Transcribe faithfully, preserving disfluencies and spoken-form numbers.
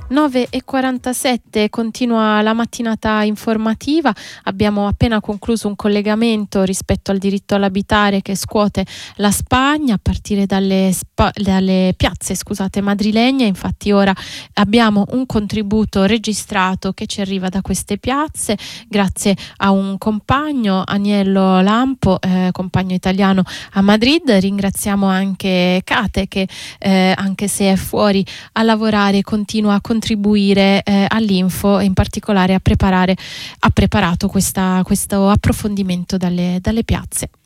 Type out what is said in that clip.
nove e quarantasette, continua la mattinata informativa. Abbiamo appena concluso un collegamento rispetto al diritto all'abitare che scuote la Spagna a partire dalle, spa- dalle piazze scusate, madrilegne. Infatti ora abbiamo un contributo registrato che ci arriva da queste piazze grazie a un compagno, Aniello Lampo, eh, compagno italiano a Madrid. Ringraziamo anche Kate che eh, anche se è fuori a lavorare continua a contribuire eh, all'info e in particolare a preparare ha preparato questa, questo approfondimento dalle, dalle piazze.